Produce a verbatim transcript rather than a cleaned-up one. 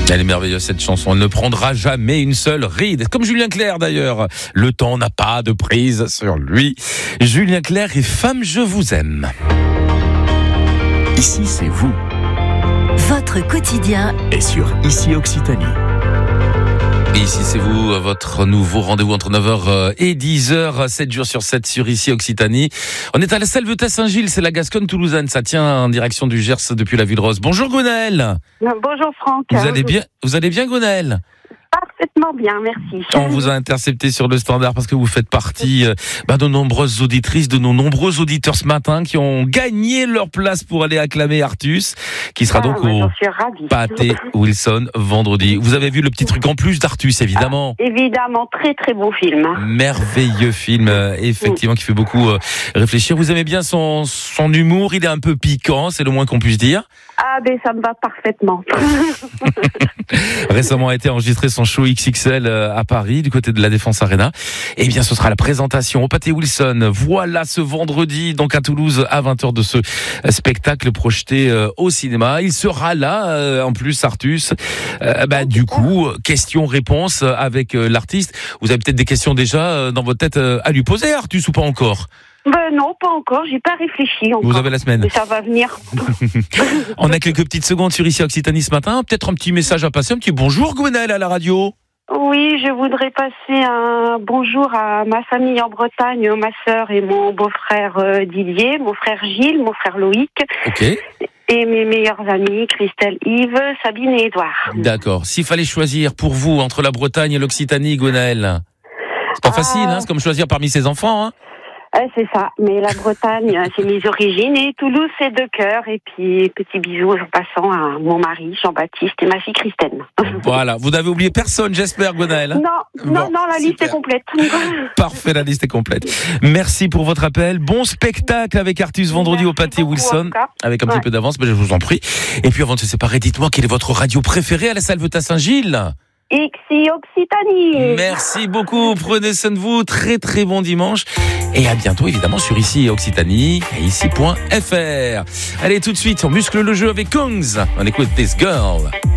Elle est merveilleuse cette chanson, elle ne prendra jamais une seule ride. Comme Julien Clerc d'ailleurs, le temps n'a pas de prise sur lui. Julien Clerc et Femme je vous aime. Ici c'est vous. Votre quotidien est sur Ici Occitanie. Et ici c'est vous, votre nouveau rendez-vous entre neuf heures et dix heures, sept jours sur sept sur Ici Occitanie. On est à la Salvetat Saint-Gilles, c'est la Gascogne toulousaine, ça tient en direction du Gers depuis la Ville-Rose. Bonjour Gwenaëlle. Bonjour Franck. Vous allez bien, vous allez bien Gwenaëlle? Parfaitement bien, merci. On vous a intercepté sur le standard parce que vous faites partie euh, bah, de nombreuses auditrices, de nos nombreux auditeurs ce matin qui ont gagné leur place pour aller acclamer Artus, qui sera ah, donc au Pâté Wilson vendredi. Vous avez vu le petit truc en plus d'Artus, évidemment. Ah, évidemment, très très beau film. Merveilleux film, euh, effectivement, qui fait beaucoup euh, réfléchir. Vous aimez bien son, son humour, il est un peu piquant, c'est le moins qu'on puisse dire. Ah ben ça me va parfaitement. Récemment a été enregistré son show X X L à Paris, du côté de la Défense Arena. Eh bien, ce sera la présentation au Pâté Wilson. Voilà ce vendredi, donc à Toulouse, à vingt heures, de ce spectacle projeté au cinéma. Il sera là, en plus, Artus. Euh, bah, du coup, questions-réponses avec l'artiste. Vous avez peut-être des questions déjà dans votre tête à lui poser, Artus, ou pas encore? Ben non, pas encore, j'ai pas réfléchi encore. Vous avez la semaine. Mais ça va venir. On a quelques petites secondes sur Ici Occitanie ce matin. Peut-être un petit message à passer, un petit bonjour Gwenaëlle à la radio. Oui, je voudrais passer un bonjour à ma famille en Bretagne, ma sœur et mon beau-frère euh, Didier, mon frère Gilles, mon frère Loïc. Ok. Et mes meilleurs amis, Christelle, Yves, Sabine et Édouard. D'accord. S'il fallait choisir pour vous entre la Bretagne et l'Occitanie, Gwenaëlle, c'est pas ah... facile, hein, c'est comme choisir parmi ses enfants, hein. Euh, c'est ça, mais la Bretagne, c'est mes origines, et Toulouse, c'est de cœur, et puis petit bisou en passant à mon mari, Jean-Baptiste, et ma fille, Christine. Voilà, vous n'avez oublié personne, j'espère, Gwenaëlle. Non, bon, non, non, la liste super. est complète. Parfait, la liste est complète. Merci pour votre appel. Bon spectacle avec Artus vendredi Merci au Pâté Wilson, avec un ouais. petit peu d'avance, mais je vous en prie. Et puis avant de se séparer, dites-moi quelle est votre radio préférée à la Salvetat Saint-Gilles? Ici Occitanie. Merci beaucoup, prenez soin de vous, très très bon dimanche et à bientôt évidemment sur Ici Occitanie et ici point f r. Allez, tout de suite on muscle le jeu avec Kongs, on écoute This Girl.